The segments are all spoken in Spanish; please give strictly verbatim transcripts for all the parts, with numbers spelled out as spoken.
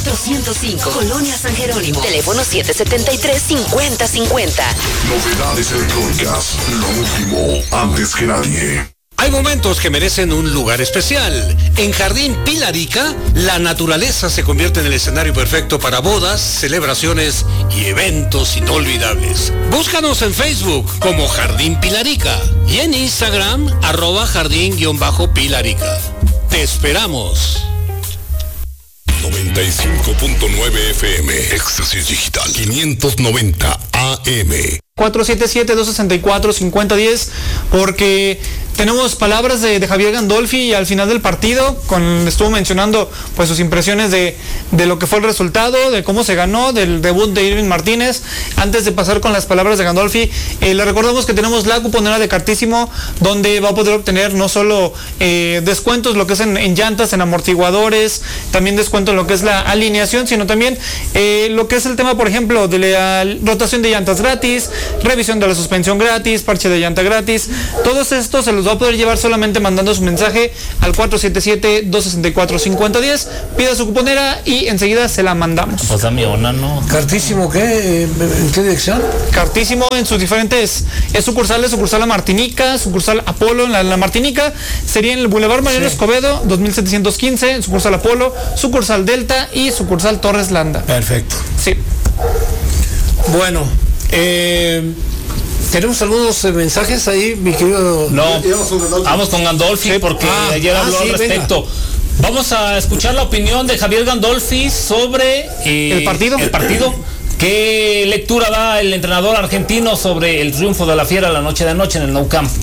doscientos cinco, Colonia San Jerónimo. Teléfono siete setenta y tres, cincuenta cincuenta. Novedades electrónicas, lo último, antes que nadie. Hay momentos que merecen un lugar especial. En Jardín Pilarica, la naturaleza se convierte en el escenario perfecto para bodas, celebraciones y eventos inolvidables. Búscanos en Facebook como Jardín Pilarica y en Instagram, arroba jardín-pilarica. ¡Te esperamos! noventa y cinco punto nueve F M, Éxtasis Digital, quinientos noventa A M. cuatro siete siete, dos seis cuatro, cinco cero uno cero, porque tenemos palabras de, de Javier Gandolfi y al final del partido, con, estuvo mencionando pues sus impresiones de, de lo que fue el resultado, de cómo se ganó, del debut de Irving Martínez. Antes de pasar con las palabras de Gandolfi, eh, le recordamos que tenemos la cuponera de Cartísimo, donde va a poder obtener no solo eh, descuentos, lo que es en, en llantas, en amortiguadores, también descuento en lo que es la alineación, sino también eh, lo que es el tema, por ejemplo, de la rotación de llantas gratis, revisión de la suspensión gratis, parche de llanta gratis. Todos estos se los va a poder llevar solamente mandando su mensaje al cuatro siete siete, dos seis cuatro, cinco cero uno cero. Pida su cuponera y enseguida se la mandamos. Pues a mi ona, ¿no? ¿Cartísimo qué? ¿En qué dirección? Cartísimo en sus diferentes es sucursales, sucursal La Martinica, sucursal Apolo en la, la Martinica, sería en el Boulevard Mariano sí. Escobedo, dos mil setecientos quince, sucursal Apolo, sucursal Delta y sucursal Torres Landa. Perfecto. Sí. Bueno, eh... ¿tenemos algunos eh, mensajes ahí, mi querido? No, vamos con Gandolfi, sí, porque ah, ayer habló ah, sí, al respecto. Venga. Vamos a escuchar la opinión de Javier Gandolfi sobre eh, el partido. El partido. ¿Qué lectura da el entrenador argentino sobre el triunfo de la Fiera la noche de anoche en el Nou Camp?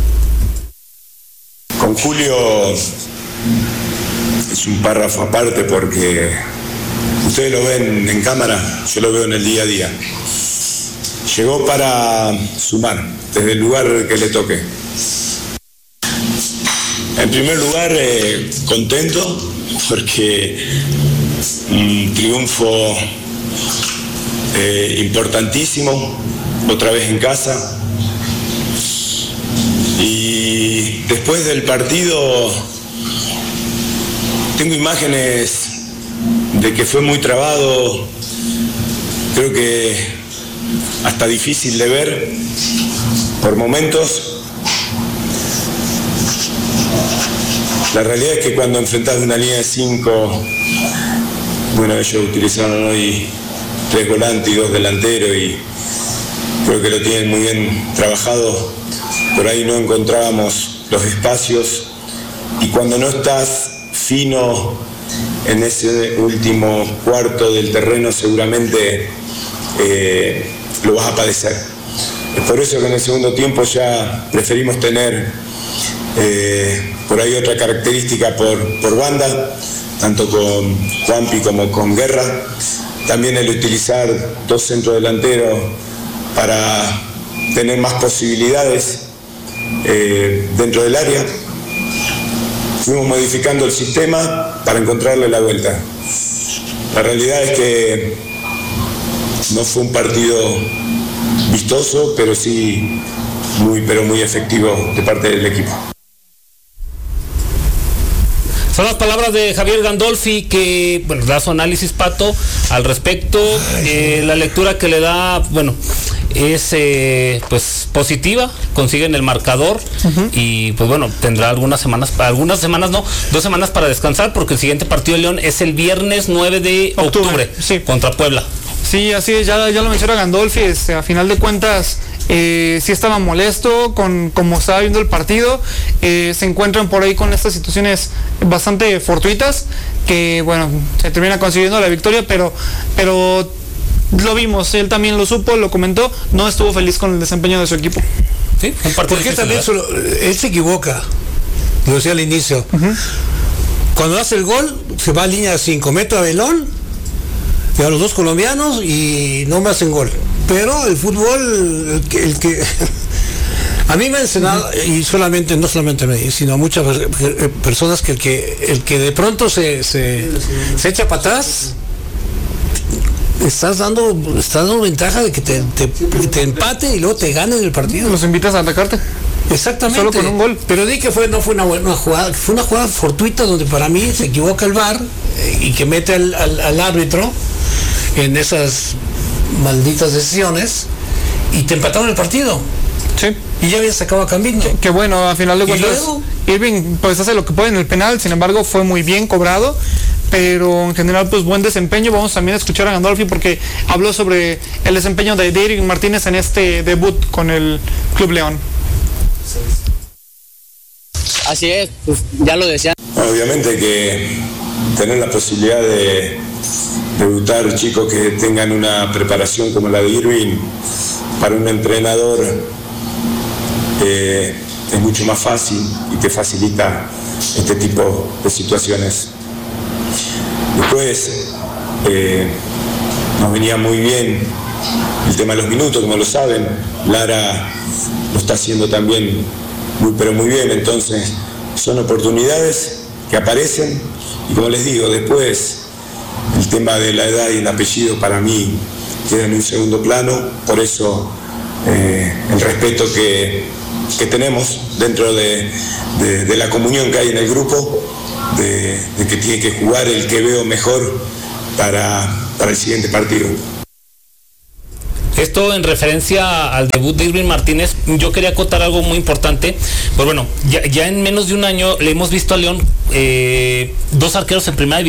Con Julio es un párrafo aparte porque ustedes lo ven en cámara, yo lo veo en el día a día. Llegó para sumar, desde el lugar que le toque. En primer lugar, eh, contento, porque un triunfo eh, importantísimo, otra vez en casa. Y después del partido, tengo imágenes de que fue muy trabado, creo que hasta difícil de ver por momentos. La realidad es que cuando enfrentás una línea de cinco, bueno, ellos utilizaron hoy tres volantes y dos delanteros y creo que lo tienen muy bien trabajado. Por ahí no encontrábamos los espacios y cuando no estás fino en ese último cuarto del terreno seguramente eh, lo vas a padecer. Es por eso que en el segundo tiempo ya preferimos tener eh, por ahí otra característica por, por banda, tanto con Juanpi como con Guerra. También el utilizar dos centrodelanteros para tener más posibilidades eh, dentro del área. Fuimos modificando el sistema para encontrarle la vuelta. La realidad es que no fue un partido vistoso, pero sí muy, pero muy efectivo de parte del equipo. Son las palabras de Javier Gandolfi que, bueno, da su análisis, Pato, al respecto. Eh, la lectura que le da, bueno, es eh, pues positiva, consiguen el marcador uh-huh. y pues bueno, tendrá algunas semanas, algunas semanas no, dos semanas para descansar porque el siguiente partido de León es el viernes nueve de octubre, octubre sí. contra Puebla. Sí, así es, ya, ya lo menciona Gandolfi, este, a final de cuentas eh, sí estaba molesto con cómo estaba viendo el partido, eh, se encuentran por ahí con estas situaciones bastante fortuitas, que bueno, se termina consiguiendo la victoria, pero, pero lo vimos, él también lo supo, lo comentó, no estuvo feliz con el desempeño de su equipo. ¿Sí? Porque también solo, él se equivoca, lo decía al inicio, uh-huh. cuando hace el gol, se va a línea de cinco, mete a Belón, y a los dos colombianos y no me hacen gol. Pero el fútbol, el que, el que a mí me ha enseñado, y solamente, no solamente a mí, sino a muchas personas, que el que, el que de pronto se, se, se echa para atrás, estás dando, estás dando ventaja de que te, te, te empate y luego te ganen el partido. ¿Los invitas a atacarte? Exactamente. Solo con un gol. Pero di que fue, no fue una buena jugada, fue una jugada fortuita donde para mí se equivoca el V A R eh, y que mete al, al, al árbitro en esas malditas decisiones y te empataron el partido. Sí. Y ya había sacado a Cambindo. Que, que bueno, a final de cuentas, luego? Irving pues hace lo que puede en el penal, sin embargo fue muy bien cobrado, pero en general pues buen desempeño. Vamos también a escuchar a Gandolfi porque habló sobre el desempeño de Irving Martínez en este debut con el Club León. Así es, pues ya lo decían. Obviamente que tener la posibilidad de debutar chicos que tengan una preparación como la de Irving para un entrenador eh, es mucho más fácil y te facilita este tipo de situaciones. Después eh, nos venía muy bien el tema de los minutos, como lo saben. Lara lo está haciendo también muy pero muy bien, entonces son oportunidades que aparecen y como les digo, después el tema de la edad y el apellido para mí queda en un segundo plano, por eso eh, el respeto que, que tenemos dentro de, de, de la comunión que hay en el grupo, de, de que tiene que jugar el que veo mejor para, para el siguiente partido. Esto en referencia al debut de Irving Martínez. Yo quería acotar algo muy importante. Pues bueno, ya, ya en menos de un año le hemos visto a León eh, dos arqueros en primera división.